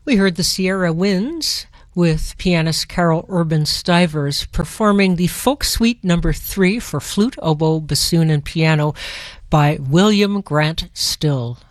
We heard the Sierra Winds with pianist Carol Urban Stivers performing the Folk Suite No. 3 for flute, oboe, bassoon, and piano by William Grant Still.